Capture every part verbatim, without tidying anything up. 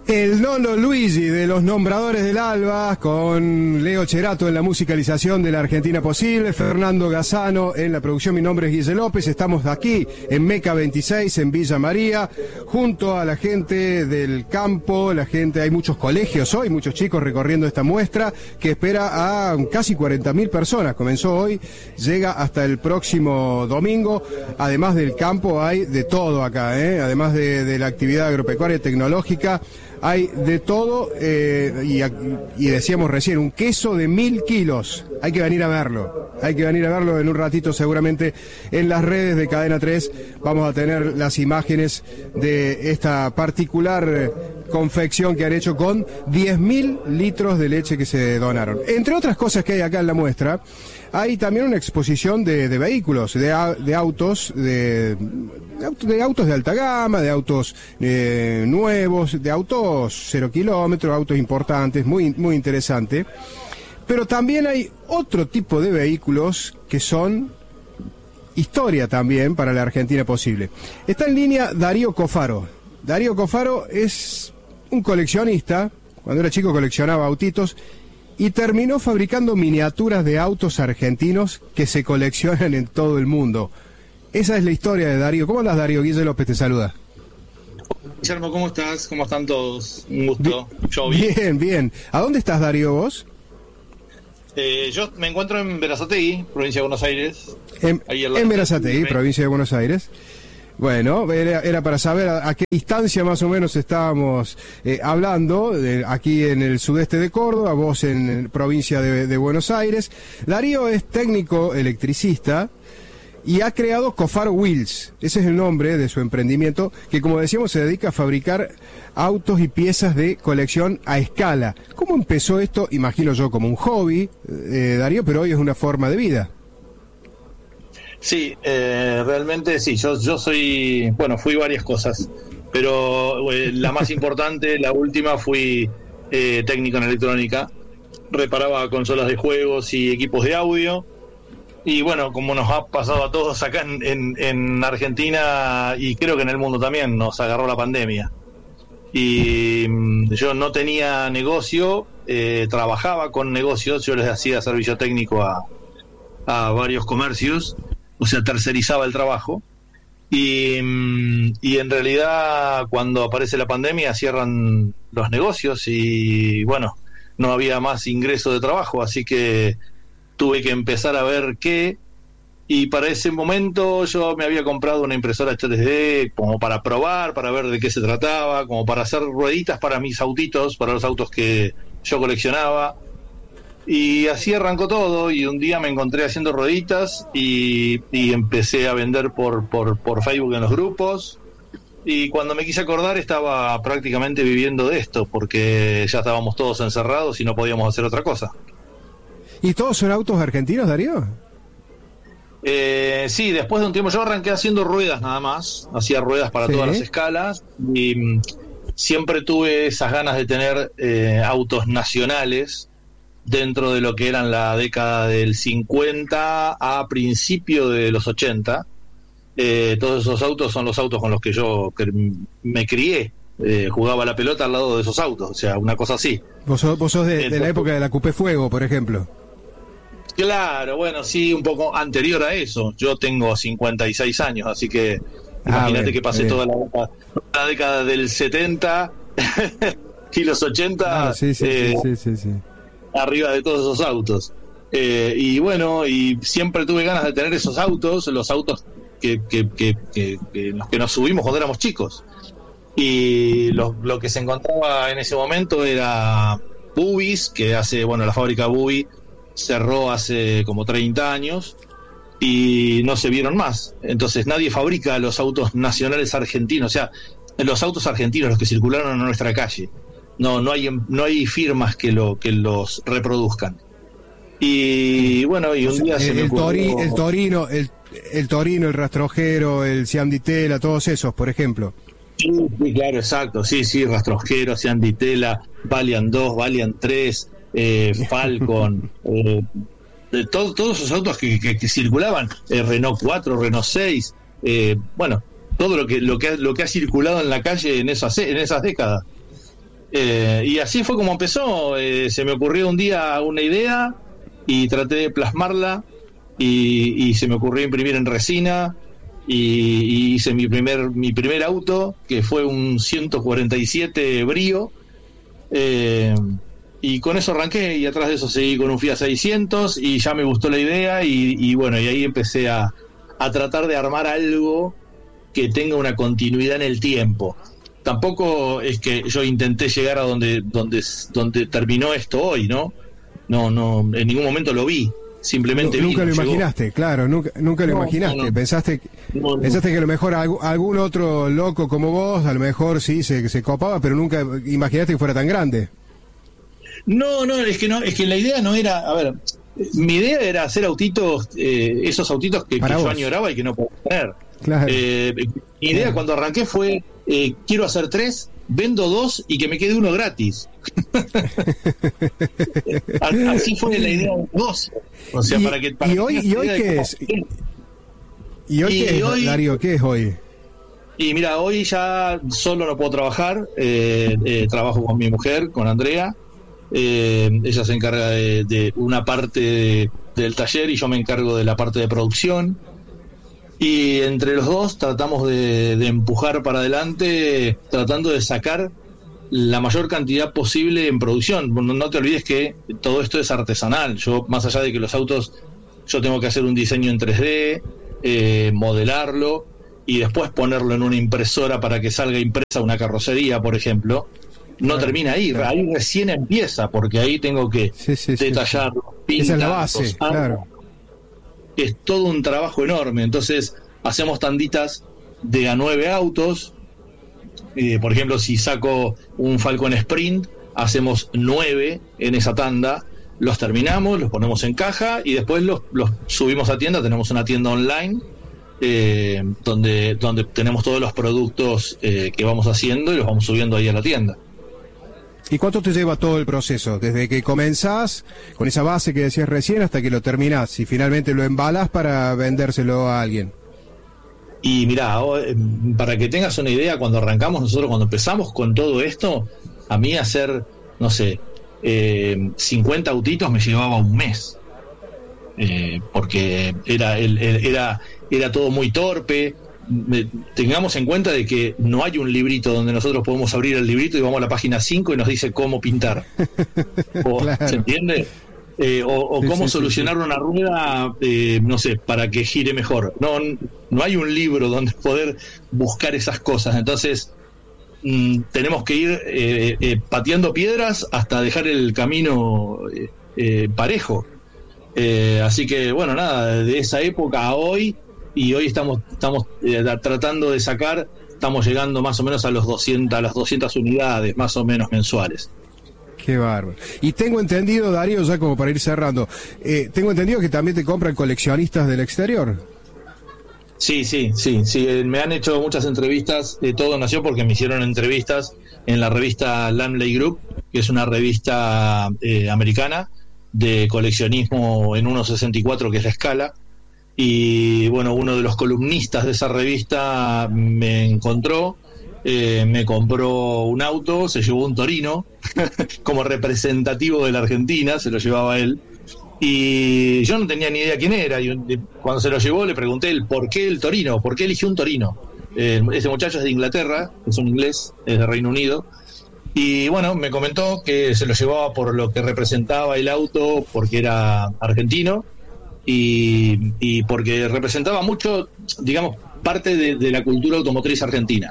El Nolo Luigi de los Nombradores del Alba, con Leo Cherato en la musicalización de La Argentina Posible, Fernando Gazzano en la producción. Mi nombre es Guille López, estamos aquí en Meca veintiséis, en Villa María, junto a la gente del campo, la gente, hay muchos colegios hoy, muchos chicos recorriendo esta muestra, que espera a casi cuarenta mil personas. Comenzó hoy, llega hasta el próximo domingo. Además del campo hay de todo acá, ¿eh? Además de, de la actividad agropecuaria y tecnológica, hay de todo, eh, y, y decíamos recién, un queso de mil kilos. Hay que venir a verlo, hay que venir a verlo en un ratito seguramente en las redes de Cadena tres. Vamos a tener las imágenes de esta particular confección que han hecho con diez mil litros de leche que se donaron. Entre otras cosas que hay acá en la muestra, hay también una exposición de, de vehículos, de, de autos, de, de autos de alta gama, de autos eh, nuevos, de autos cero kilómetros, autos importantes, muy, muy interesante. Pero también hay otro tipo de vehículos que son historia también para la Argentina Posible. Está en línea Darío Cofaro. Darío Cofaro es un coleccionista. Cuando era chico coleccionaba autitos y terminó fabricando miniaturas de autos argentinos que se coleccionan en todo el mundo. Esa es la historia de Darío. ¿Cómo andas, Darío? Guille López te saluda. Guillermo, ¿cómo estás? ¿Cómo están todos? Un gusto. Bien, Yo bien. Bien, bien. ¿A dónde estás, Darío, vos? Eh, yo me encuentro en Berazategui, provincia de Buenos Aires. En, en Berazategui, provincia de Buenos Aires. Bueno, era, era para saber a, a qué distancia más o menos estábamos eh, hablando, de, aquí en el sudeste de Córdoba, vos en, en provincia de, de Buenos Aires. Darío es técnico electricista y ha creado Cofaro Wheels. Ese es el nombre de su emprendimiento, que como decíamos se dedica a fabricar autos y piezas de colección a escala. ¿Cómo empezó esto? Imagino yo como un hobby, eh, Darío, pero hoy es una forma de vida. Sí, eh, realmente sí, yo, yo soy, bueno, fui varias cosas, pero eh, la más importante, la última, fui eh, técnico en electrónica, reparaba consolas de juegos y equipos de audio, y bueno, como nos ha pasado a todos acá en, en, en Argentina y creo que en el mundo también, nos agarró la pandemia, y mm, yo no tenía negocio, eh, trabajaba con negocios, yo les hacía servicio técnico a, a varios comercios, o sea, tercerizaba el trabajo, y, y en realidad cuando aparece la pandemia cierran los negocios y bueno, no había más ingreso de trabajo, así que tuve que empezar a ver qué, y para ese momento yo me había comprado una impresora tres D como para probar, para ver de qué se trataba, como para hacer rueditas para mis autitos, para los autos que yo coleccionaba. Y así arrancó todo, y un día me encontré haciendo rueditas y, y empecé a vender por, por, por Facebook en los grupos, y cuando me quise acordar estaba prácticamente viviendo de esto, porque ya estábamos todos encerrados y no podíamos hacer otra cosa. ¿Y todos son autos argentinos, Darío? Eh, sí, después de un tiempo yo arranqué haciendo ruedas nada más, hacía ruedas para sí. todas las escalas, y mm, siempre tuve esas ganas de tener eh, autos nacionales, dentro de lo que eran la década del cincuenta a principio de los ochenta. Eh, todos esos autos son los autos con los que yo me crié, eh, jugaba la pelota al lado de esos autos, o sea, una cosa así. Vos sos, vos sos de, Entonces, de la época de la Coupé Fuego, por ejemplo. Claro, bueno, sí, un poco anterior a eso. Yo tengo cincuenta y seis años, así que ah, imagínate que pasé bien. toda la, la década del setenta y los ochenta. Ah, sí, sí, eh, sí, sí, sí, sí. arriba de todos esos autos, eh, y bueno, y siempre tuve ganas de tener esos autos, los autos que, que, que, que, que los que nos subimos cuando éramos chicos, y lo, lo que se encontraba en ese momento era Bubis, que hace, bueno, la fábrica Bubi cerró hace como treinta años y no se vieron más, entonces nadie fabrica los autos nacionales argentinos, o sea, los autos argentinos, los que circularon en nuestra calle. No, no hay no hay firmas que lo que los reproduzcan. Y bueno, y un o sea, día el, se me el, ocurrió... tori, el Torino, el, el Torino, el Rastrojero, el Siam Di Tela, todos esos, por ejemplo. Sí, sí, claro, exacto. Sí, sí, Rastrojero, Siam Di Tela, Valiant dos, Valiant tres, eh, Falcon, eh, de todo, todos esos autos que, que, que circulaban, eh, Renault cuatro, Renault seis, eh, bueno, todo lo que lo que lo que ha circulado en la calle en esas en esas décadas. Eh, y así fue como empezó. Eh, se me ocurrió un día una idea y traté de plasmarla y, y se me ocurrió imprimir en resina y, y hice mi primer mi primer auto, que fue un ciento cuarenta y siete Brio, eh, y con eso arranqué, y atrás de eso seguí con un Fiat seiscientos y ya me gustó la idea y, y bueno, y ahí empecé a, a tratar de armar algo que tenga una continuidad en el tiempo. Tampoco es que yo intenté llegar a donde donde donde terminó esto hoy, ¿no? No, no, en ningún momento lo vi, simplemente no, nunca vino, lo llegó. Imaginaste, claro, nunca, nunca lo no, imaginaste, no, no. pensaste, no, no. pensaste que a lo mejor algún, algún otro loco como vos, a lo mejor sí se, se copaba, pero nunca imaginaste que fuera tan grande. No, no, es que no, es que la idea no era, a ver, mi idea era hacer autitos, eh, esos autitos que, que yo añoraba y que no podía tener. Claro. Eh, mi idea claro. Cuando arranqué fue, eh, quiero hacer tres, vendo dos y que me quede uno gratis. Así fue la idea del negocio. O sea, y, para que, para y que hoy, y hoy qué es? ¿Y hoy y qué es, hoy, Darío? ¿Qué es hoy? Y mira, hoy ya solo no puedo trabajar, eh, eh, trabajo con mi mujer, con Andrea. Eh, ella se encarga de, de una parte de, del taller y yo me encargo de la parte de producción, y entre los dos tratamos de, de empujar para adelante, tratando de sacar la mayor cantidad posible en producción. No, no te olvides que todo esto es artesanal. Yo, más allá de que los autos, yo tengo que hacer un diseño en tres D, eh, modelarlo y después ponerlo en una impresora para que salga impresa una carrocería, por ejemplo. No claro, termina ahí, claro. Ahí recién empieza, porque ahí tengo que sí, sí, detallar, sí, sí. Pintar, esa es la base, tosar. Claro. Es todo un trabajo enorme. Entonces hacemos tanditas de a nueve autos. Eh, por ejemplo, si saco un Falcon Sprint, hacemos nueve en esa tanda, los terminamos, los ponemos en caja y después los, los subimos a tienda. Tenemos una tienda online eh, donde, donde tenemos todos los productos eh, que vamos haciendo y los vamos subiendo ahí a la tienda. ¿Y cuánto te lleva todo el proceso? Desde que comenzás con esa base que decías recién hasta que lo terminás y finalmente lo embalás para vendérselo a alguien. Y mirá, para que tengas una idea, cuando arrancamos nosotros, cuando empezamos con todo esto, a mí hacer, no sé, eh, cincuenta autitos me llevaba un mes. Eh, porque era, el, el, era, era todo muy torpe. Tengamos en cuenta de que no hay un librito donde nosotros podemos abrir el librito y vamos a la página cinco y nos dice cómo pintar. O, claro. ¿Se entiende? Eh, o, o sí, cómo sí, solucionar sí, sí. una rueda, eh, no sé, para que gire mejor. No, no hay un libro donde poder buscar esas cosas. Entonces mmm, tenemos que ir eh, eh, pateando piedras hasta dejar el camino eh, eh, parejo. Eh, así que bueno, nada, de esa época a hoy, y hoy estamos estamos eh, tratando de sacar, estamos llegando más o menos a los doscientas, a las doscientas unidades más o menos mensuales. Qué bárbaro. Y tengo entendido, Darío, ya como para ir cerrando, eh, tengo entendido que también te compran coleccionistas del exterior. Sí, sí, sí, sí. Eh, me han hecho muchas entrevistas. Eh, todo nació porque me hicieron entrevistas en la revista Lamley Group, que es una revista eh, americana de coleccionismo en uno sesenta y cuatro, que es la escala. Y bueno, uno de los columnistas de esa revista me encontró, eh, me compró un auto, se llevó un Torino como representativo de la Argentina, se lo llevaba él, y yo no tenía ni idea quién era, y cuando se lo llevó le pregunté el por qué el Torino, por qué eligió un Torino. Eh, ese muchacho es de Inglaterra, es un inglés, es de Reino Unido, y bueno, me comentó que se lo llevaba por lo que representaba el auto, porque era argentino, y, y porque representaba mucho, digamos, parte de, de la cultura automotriz argentina.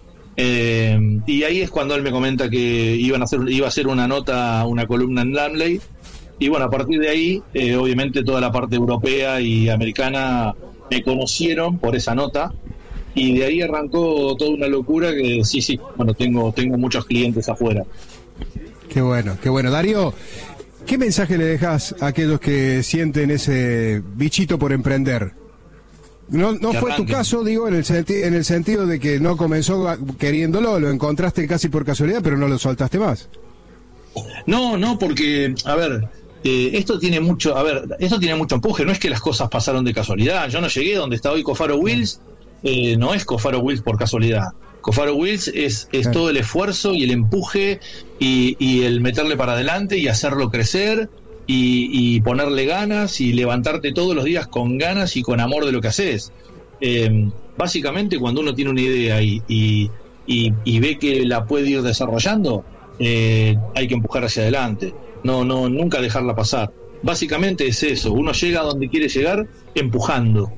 Eh, y ahí es cuando él me comenta que iban a hacer, iba a hacer una nota, una columna en Lamley, y bueno, a partir de ahí, eh, obviamente toda la parte europea y americana me conocieron por esa nota, y de ahí arrancó toda una locura que sí, sí, bueno, tengo, tengo muchos clientes afuera. Qué bueno, qué bueno. Darío, ¿qué mensaje le dejas a aquellos que sienten ese bichito por emprender? No, no fue tu caso, digo, en el, senti- en el sentido de que no comenzó queriéndolo, lo encontraste casi por casualidad, pero no lo soltaste más. No, no, porque, a ver, eh, esto tiene mucho, a ver, esto tiene mucho empuje, no es que las cosas pasaron de casualidad. Yo no llegué donde está hoy Cofaro Wheels, eh, no es Cofaro Wheels por casualidad. Cofaro Wheels es, es claro. todo el esfuerzo y el empuje y, y el meterle para adelante y hacerlo crecer y, y ponerle ganas y levantarte todos los días con ganas y con amor de lo que haces. Eh, básicamente, cuando uno tiene una idea y, y, y, y ve que la puede ir desarrollando, eh, hay que empujar hacia adelante, no, no, nunca dejarla pasar. Básicamente es eso, uno llega a donde quiere llegar empujando.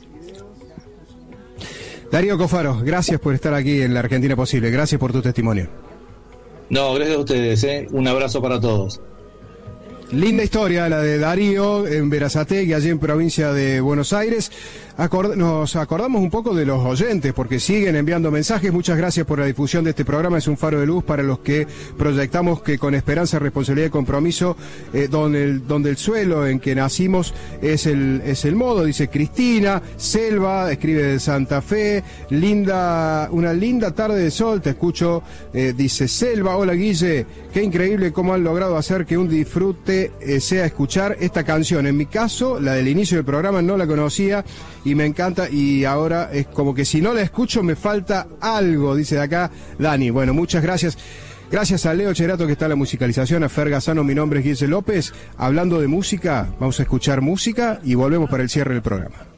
Darío Cofaro, gracias por estar aquí en La Argentina Posible, gracias por tu testimonio. No, gracias a ustedes, ¿eh? Un abrazo para todos. Linda historia la de Darío en Berazategui, allí en provincia de Buenos Aires. Acord- nos acordamos un poco de los oyentes porque siguen enviando mensajes. Muchas gracias por la difusión de este programa. Es un faro de luz para los que proyectamos que con esperanza, responsabilidad y compromiso, eh, donde, el, donde el suelo en que nacimos es el, es el modo, dice Cristina. Selva escribe de Santa Fe. Linda, una linda tarde de sol, te escucho, eh, dice Selva. Hola Guille, qué increíble cómo han logrado hacer que un disfrute eh, sea escuchar esta canción. En mi caso, la del inicio del programa no la conocía y me encanta, y ahora es como que si no la escucho me falta algo, dice de acá Dani. Bueno, muchas gracias. Gracias a Leo Cherato que está en la musicalización, a Fer Gazzano, mi nombre es Guille López. Hablando de música, vamos a escuchar música y volvemos para el cierre del programa.